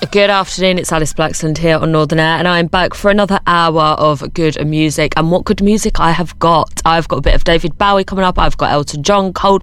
Good afternoon, it's Alice Blackland here on Northern Air, and I'm back for another hour of good music. And what good music I have got. I've got a bit of David Bowie coming up, I've got Elton John, Coldplay,